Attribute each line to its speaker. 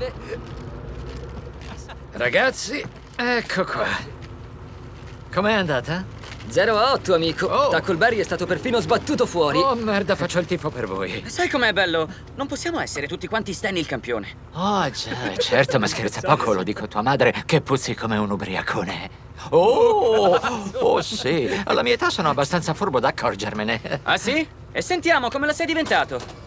Speaker 1: Ragazzi, ecco qua. Com'è andata?
Speaker 2: 0-8, amico.
Speaker 1: Oh.
Speaker 2: Tackleberry è stato perfino sbattuto fuori.
Speaker 1: Oh, merda, faccio il tifo per voi.
Speaker 3: Sai com'è bello? Non possiamo essere tutti quanti Stan il campione.
Speaker 1: Oh, già, certo, ma scherza poco, lo dico a tua madre, che puzzi come un ubriacone. Oh, sì, alla mia età sono abbastanza furbo da accorgermene.
Speaker 3: Ah sì? E sentiamo come la sei diventato.